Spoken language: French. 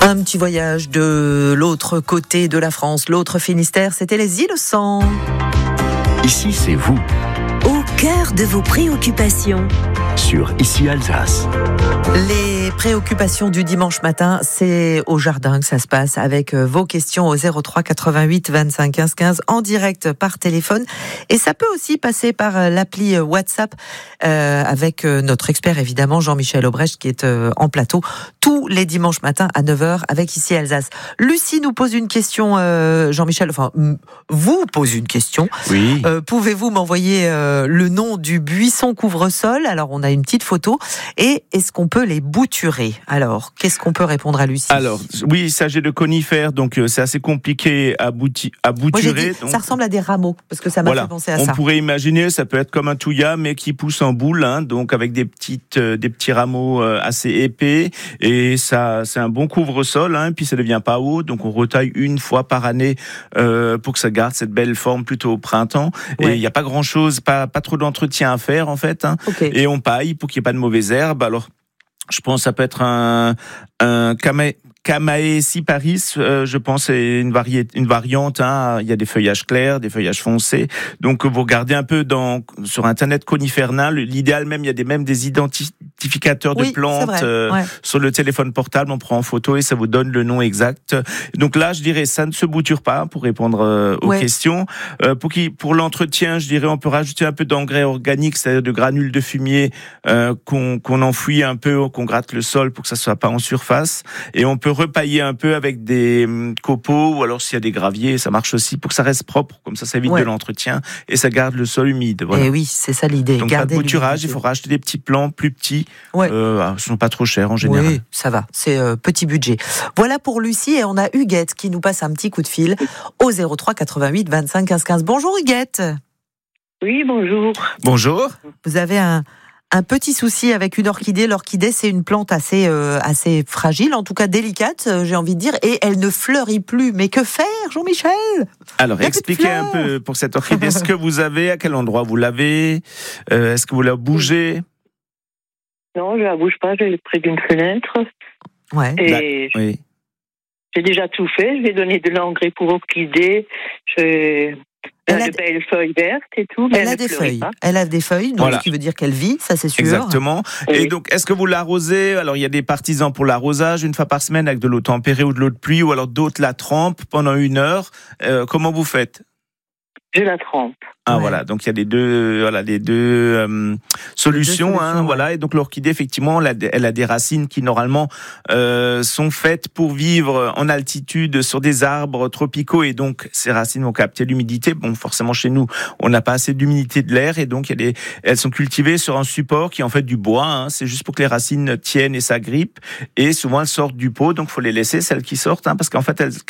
Un petit voyage de l'autre côté de la France, l'autre Finistère, c'était les îles Sang. Ici, c'est vous. Au cœur de vos préoccupations. Sur Ici Alsace. Les préoccupations du dimanche matin, c'est au jardin que ça se passe avec vos questions au 03 88 25 15 15 en direct par téléphone. Et ça peut aussi passer par l'appli WhatsApp avec notre expert évidemment Jean-Michel Aubrecht qui est en plateau tous les dimanches matins à 9h avec Ici Alsace. Lucie nous pose une question, Jean-Michel, enfin vous pose une question. Oui. Pouvez-vous m'envoyer le nom du buisson couvre-sol ? Alors on a une petite photo. Et est-ce qu'on peut les bouturer ? Alors, qu'est-ce qu'on peut répondre à Lucie ? Alors, oui, il s'agit de conifères, donc c'est assez compliqué à bouturer. Moi, j'ai dit, donc, ça ressemble à des rameaux, parce que ça m'a fait penser à ça. On pourrait imaginer, ça peut être comme un thuya, mais qui pousse en boule, donc avec des petits rameaux assez épais. Et ça, c'est un bon couvre-sol, puis ça devient pas haut, donc on retaille une fois par année pour que ça garde cette belle forme plutôt au printemps. Ouais. Et il n'y a pas grand-chose, pas trop d'entretien à faire en fait. Okay. Et on paille pour qu'il n'y ait pas de mauvaises herbes. Alors, je pense que ça peut être un Chamaeciparis, je pense, c'est une variante. Il y a des feuillages clairs, des feuillages foncés. Donc, vous regardez un peu sur Internet conifernal. L'idéal même, il y a même des identificateurs de plantes sur le téléphone portable. On prend en photo et ça vous donne le nom exact. Donc là, je dirais, ça ne se bouture pas pour répondre aux questions. Pour l'entretien, je dirais, on peut rajouter un peu d'engrais organique, c'est-à-dire de granules de fumier qu'on enfouit un peu, qu'on gratte le sol pour que ça soit pas en surface. Et on peut repailler un peu avec des copeaux ou alors s'il y a des graviers, ça marche aussi pour que ça reste propre, comme ça évite de l'entretien et ça garde le sol humide. Voilà. Et oui, c'est ça l'idée. Donc pas de bouturage, il faut racheter des petits plants plus petits. Ils sont pas trop chers en général. Oui, ça va, c'est petit budget. Voilà pour Lucie et on a Huguette qui nous passe un petit coup de fil au 03 88 25 15 15. Bonjour Huguette. Oui, bonjour. Bonjour. Vous avez un petit souci avec une orchidée. L'orchidée, c'est une plante assez fragile, en tout cas délicate, j'ai envie de dire, et elle ne fleurit plus. Mais que faire, Jean-Michel ? Alors, expliquez un peu pour cette orchidée ce que vous avez, à quel endroit vous l'avez, est-ce que vous la bougez ? Non, je la bouge pas, je l'ai près d'une fenêtre. Ouais. Et j'ai déjà tout fait, je vais donner de l'engrais pour orchidée, elle a de belles feuilles vertes et tout. Mais elle a des feuilles. Elle a des feuilles, donc ce qui veut dire qu'elle vit, ça c'est sûr. Exactement. Et donc, est-ce que vous l'arrosez ? Alors, il y a des partisans pour l'arrosage une fois par semaine avec de l'eau tempérée ou de l'eau de pluie, ou alors d'autres la trempent pendant 1 heure. Comment vous faites ? Je la trempe. Voilà. Donc il y a les deux solutions, voilà. Et donc l'orchidée, effectivement, elle a des racines qui normalement sont faites pour vivre en altitude sur des arbres tropicaux, et donc ces racines vont capter l'humidité. Bon, forcément chez nous, on n'a pas assez d'humidité de l'air, et donc elles sont cultivées sur un support qui est en fait du bois. C'est juste pour que les racines tiennent et s'agrippent. Et souvent elles sortent du pot, donc faut les laisser celles qui sortent, parce qu'en fait